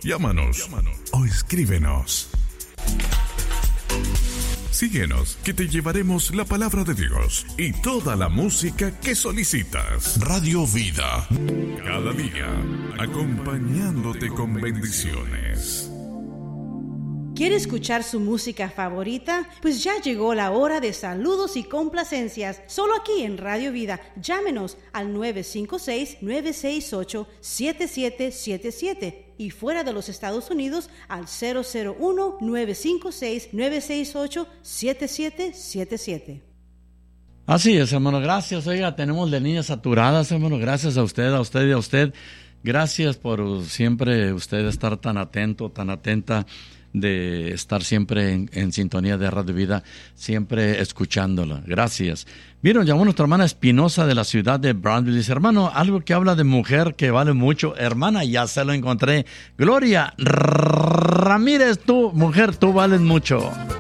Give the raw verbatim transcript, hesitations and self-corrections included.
Llámanos, Llámanos. o escríbenos. Síguenos, que te llevaremos la palabra de Dios y toda la música que solicitas. Radio Vida, cada día, acompañándote con bendiciones. ¿Quiere escuchar su música favorita? Pues ya llegó la hora de saludos y complacencias, solo aquí en Radio Vida. Llámenos al nueve cinco seis, nueve seis ocho, siete siete siete siete y fuera de los Estados Unidos al cero cero uno, nueve cinco seis, nueve seis ocho, siete siete siete siete. Así es, hermano, gracias. Oiga, tenemos de líneas saturadas, hermano, gracias a usted, a usted y a usted. Gracias por siempre usted estar tan atento, tan atenta, de estar siempre en, en sintonía de Radio Vida, siempre escuchándola. Gracias. Vieron, llamó nuestra hermana Espinosa de la ciudad de Brownsville. Dice, hermano, algo que habla de mujer que vale mucho. Hermana, ya se lo encontré. Gloria Ramírez, tú, mujer, tú vales mucho.